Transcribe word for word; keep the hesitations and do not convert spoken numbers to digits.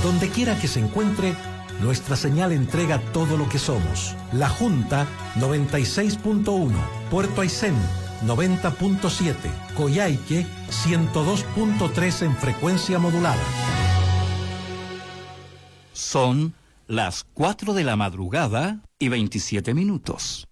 Donde quiera que se encuentre, nuestra señal entrega todo lo que somos. La Junta noventa y seis punto uno, Puerto Aysén noventa punto siete, Coyhaique ciento dos punto tres en frecuencia modulada. Son las cuatro de la madrugada y veintisiete minutos.